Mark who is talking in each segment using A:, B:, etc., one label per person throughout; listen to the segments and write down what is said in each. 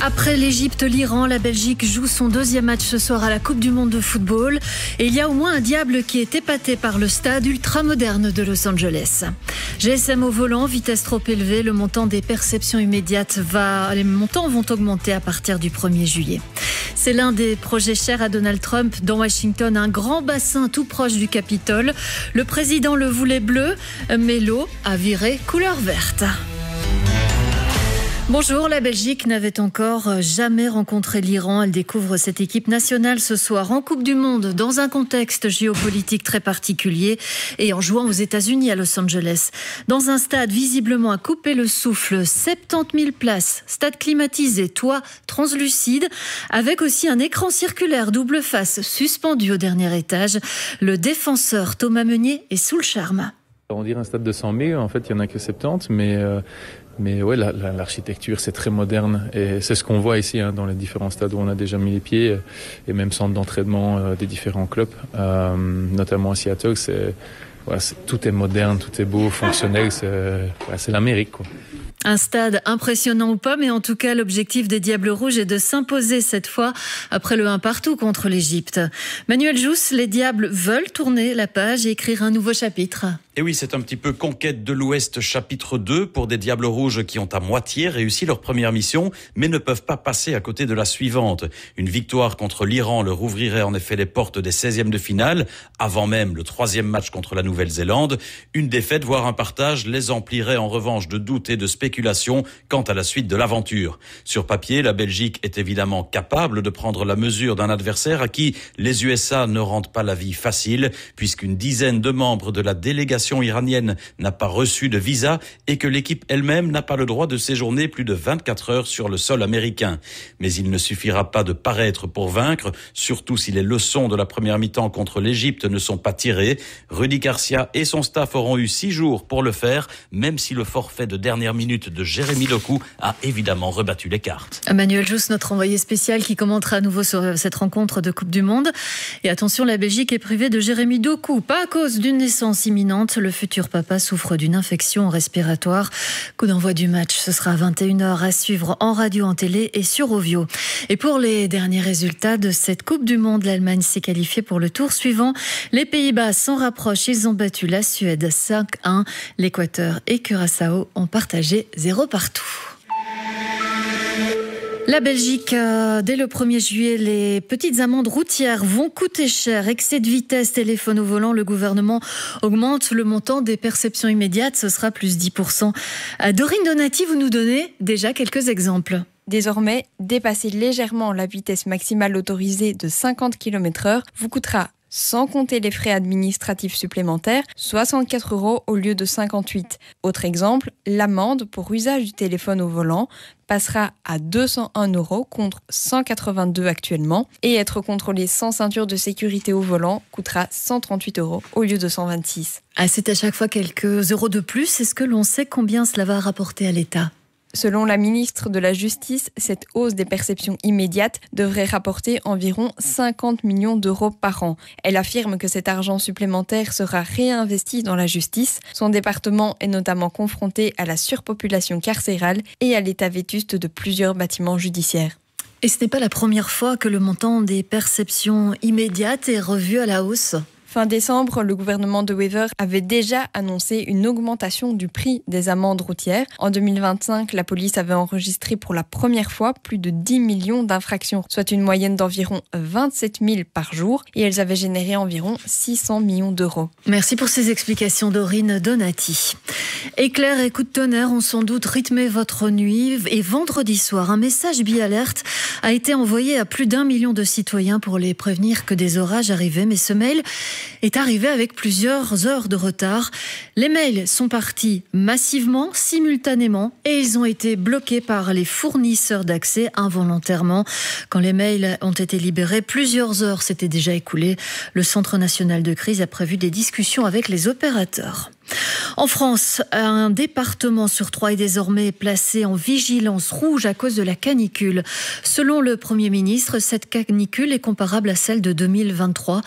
A: Après l'Égypte, l'Iran, la Belgique joue son deuxième match ce soir à la Coupe du Monde de football. Et il y a au moins un diable qui est épaté par le stade ultramoderne de Los Angeles. GSM au volant, vitesse trop élevée, le montant des perceptions immédiates les montants vont augmenter à partir du 1er juillet. C'est l'un des projets chers à Donald Trump. Dans Washington, un grand bassin tout proche du Capitole. Le président le voulait bleu, mais l'eau a viré couleur verte. Bonjour, la Belgique n'avait encore jamais rencontré l'Iran. Elle découvre cette équipe nationale ce soir en Coupe du Monde dans un contexte géopolitique très particulier et en jouant aux États-Unis à Los Angeles. Dans un stade visiblement à couper le souffle, 70 000 places, stade climatisé, toit translucide, avec aussi un écran circulaire double face suspendu au dernier étage. Le défenseur Thomas Meunier est sous le charme.
B: On dirait un stade de 100 000, en fait il n'y en a que 70, mais ouais, l'architecture c'est très moderne et c'est ce qu'on voit ici dans les différents stades où on a déjà mis les pieds et même centres d'entraînement des différents clubs, notamment à Seattle. Tout est moderne, tout est beau, fonctionnel, c'est l'Amérique, quoi.
A: Un stade impressionnant ou pas, mais en tout cas, l'objectif des Diables Rouges est de s'imposer cette fois après le 1 partout contre l'Égypte. Manuel Jousse, les Diables veulent tourner la page et écrire un nouveau chapitre.
C: Et oui, c'est un petit peu Conquête de l'Ouest chapitre 2 pour des Diables Rouges qui ont à moitié réussi leur première mission, mais ne peuvent pas passer à côté de la suivante. Une victoire contre l'Iran leur ouvrirait en effet les portes des 16e de finale, avant même le 3e match contre la Nouvelle-Zélande. Une défaite, voire un partage, les emplirait en revanche de doutes et de spéculations quant à la suite de l'aventure. Sur papier, la Belgique est évidemment capable de prendre la mesure d'un adversaire à qui les USA ne rendent pas la vie facile, puisqu'une dizaine de membres de la délégation iranienne n'a pas reçu de visa et que l'équipe elle-même n'a pas le droit de séjourner plus de 24 heures sur le sol américain. Mais il ne suffira pas de paraître pour vaincre, surtout si les leçons de la première mi-temps contre l'Égypte ne sont pas tirées. Rudy Garcia et son staff auront eu 6 jours pour le faire, même si le forfait de dernière minute de Jérémy Doku a évidemment rebattu les cartes.
A: Manuel Jousse, notre envoyé spécial qui commentera à nouveau sur cette rencontre de Coupe du Monde. Et attention, la Belgique est privée de Jérémy Doku, pas à cause d'une naissance imminente. Le futur papa souffre d'une infection respiratoire. Coup d'envoi du match, ce sera à 21h à suivre en radio, en télé et sur Ovio. Et pour les derniers résultats de cette Coupe du Monde, l'Allemagne s'est qualifiée pour le tour suivant. Les Pays-Bas s'en rapprochent, ils ont battu la Suède 5-1. L'Équateur et Curaçao ont partagé 0 partout. La Belgique, dès le 1er juillet, les petites amendes routières vont coûter cher. Excès de vitesse, téléphone au volant, le gouvernement augmente le montant des perceptions immédiates, ce sera plus 10%. Dorine Donati, vous nous donnez déjà quelques exemples.
D: Désormais, dépasser légèrement la vitesse maximale autorisée de 50 km/h vous coûtera, sans compter les frais administratifs supplémentaires, 64 € au lieu de 58. Autre exemple, l'amende pour usage du téléphone au volant passera à 201 € contre 182 actuellement. Et être contrôlé sans ceinture de sécurité au volant coûtera 138 € au lieu de 126.
A: C'est à chaque fois quelques euros de plus. Est-ce que l'on sait combien cela va rapporter à l'État ?
D: Selon la ministre de la Justice, cette hausse des perceptions immédiates devrait rapporter environ 50 millions d'euros par an. Elle affirme que cet argent supplémentaire sera réinvesti dans la justice. Son département est notamment confronté à la surpopulation carcérale et à l'état vétuste de plusieurs bâtiments judiciaires.
A: Et ce n'est pas la première fois que le montant des perceptions immédiates est revu à la hausse.
D: Fin décembre, le gouvernement de Wever avait déjà annoncé une augmentation du prix des amendes routières. En 2025, la police avait enregistré pour la première fois plus de 10 millions d'infractions, soit une moyenne d'environ 27 000 par jour, et elles avaient généré environ 600 millions d'euros.
A: Merci pour ces explications, Dorine Donati. Éclairs et coups de tonnerre ont sans doute rythmé votre nuit. Et vendredi soir, un message bi-alerte a été envoyé à plus d'1 million de citoyens pour les prévenir que des orages arrivaient. Mais ce mail est arrivé avec plusieurs heures de retard. Les mails sont partis massivement, simultanément, et ils ont été bloqués par les fournisseurs d'accès involontairement. Quand les mails ont été libérés, plusieurs heures s'étaient déjà écoulées. Le Centre national de crise a prévu des discussions avec les opérateurs. En France, un département sur 3 est désormais placé en vigilance rouge à cause de la canicule. Selon le Premier ministre, cette canicule est comparable à celle de 2023.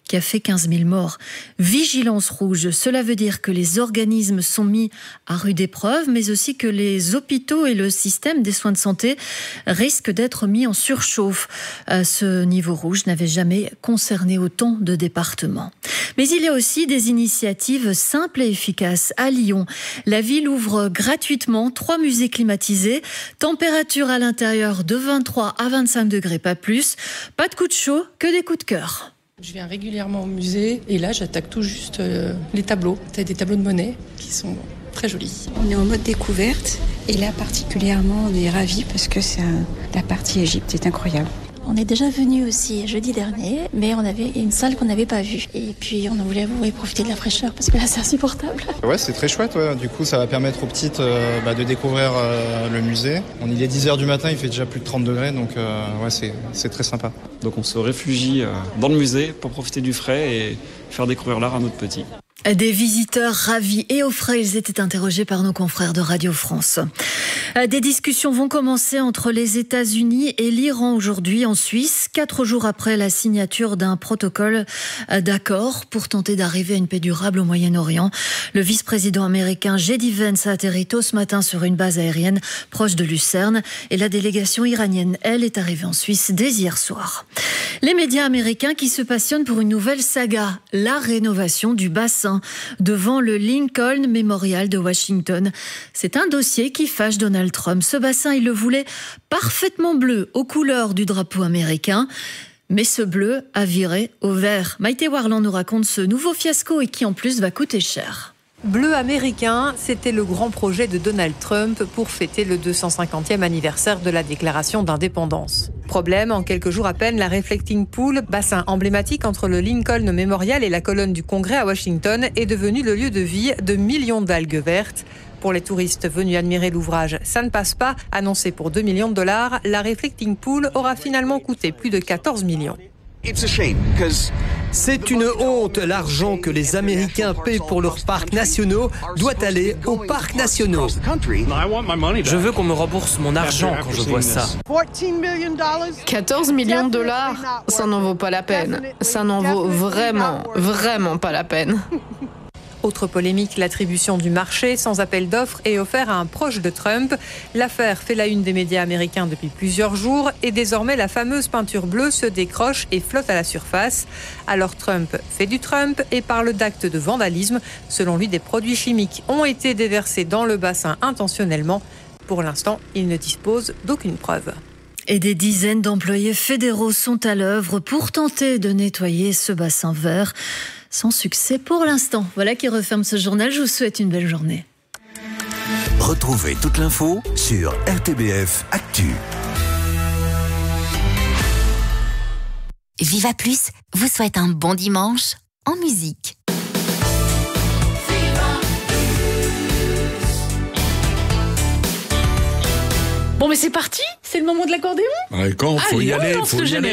A: qui a fait 15 000 morts. Vigilance rouge, cela veut dire que les organismes sont mis à rude épreuve, mais aussi que les hôpitaux et le système des soins de santé risquent d'être mis en surchauffe. Ce niveau rouge n'avait jamais concerné autant de départements. Mais il y a aussi des initiatives simples et efficaces. À Lyon, la ville ouvre gratuitement 3 musées climatisés, température à l'intérieur de 23 à 25 degrés, pas plus. Pas de coups de chaud, que des coups de cœur.
E: Je viens régulièrement au musée et là j'attaque tout juste les tableaux. Tu as des tableaux de Monet qui sont très jolis.
F: On est en mode découverte et là particulièrement on est ravis parce que la partie Égypte est incroyable.
G: On est déjà venu aussi jeudi dernier, mais on avait une salle qu'on n'avait pas vue. Et puis on voulait profiter de la fraîcheur parce que là c'est insupportable.
H: Ouais, c'est très chouette. Ouais. Du coup, ça va permettre aux petites de découvrir le musée. Il est 10h du matin, il fait déjà plus de 30 degrés, donc c'est très sympa.
I: Donc on se réfugie dans le musée pour profiter du frais et faire découvrir l'art à notre petit.
A: Des visiteurs ravis et au frais, ils étaient interrogés par nos confrères de Radio France. Des discussions vont commencer entre les États-Unis et l'Iran aujourd'hui en Suisse, 4 jours après la signature d'un protocole d'accord pour tenter d'arriver à une paix durable au Moyen-Orient. Le vice-président américain J.D. Vance a atterri tôt ce matin sur une base aérienne proche de Lucerne et la délégation iranienne, elle, est arrivée en Suisse dès hier soir. Les médias américains qui se passionnent pour une nouvelle saga, la rénovation du bassin devant le Lincoln Memorial de Washington. C'est un dossier qui fâche Donald Trump. Ce bassin, il le voulait parfaitement bleu, aux couleurs du drapeau américain. Mais ce bleu a viré au vert. Maïté Warland nous raconte ce nouveau fiasco et qui en plus va coûter cher.
J: Bleu américain, c'était le grand projet de Donald Trump pour fêter le 250e anniversaire de la déclaration d'indépendance. Problème, en quelques jours à peine, la Reflecting Pool, bassin emblématique entre le Lincoln Memorial et la colonne du Congrès à Washington, est devenu le lieu de vie de millions d'algues vertes. Pour les touristes venus admirer l'ouvrage, ça ne passe pas. Annoncé pour 2 millions de dollars, la Reflecting Pool aura finalement coûté plus de 14 millions.
K: C'est une honte. L'argent que les Américains paient pour leurs parcs nationaux doit aller aux parcs nationaux.
L: Je veux qu'on me rembourse mon argent quand je vois ça.
M: 14 millions de dollars, ça n'en vaut pas la peine. Ça n'en vaut vraiment pas la peine.
J: Autre polémique, l'attribution du marché sans appel d'offres est offert à un proche de Trump. L'affaire fait la une des médias américains depuis plusieurs jours et désormais la fameuse peinture bleue se décroche et flotte à la surface. Alors Trump fait du Trump et parle d'actes de vandalisme. Selon lui, des produits chimiques ont été déversés dans le bassin intentionnellement. Pour l'instant, il ne dispose d'aucune preuve.
A: Et des dizaines d'employés fédéraux sont à l'œuvre pour tenter de nettoyer ce bassin vert. Sans succès pour l'instant. Voilà qui referme ce journal. Je vous souhaite une belle journée.
N: Retrouvez toute l'info sur RTBF Actu.
O: Viva Plus vous souhaite un bon dimanche en musique.
P: Bon mais c'est parti, c'est le moment de l'accordéon.
Q: Ouais, quand faut y aller, faut y aller.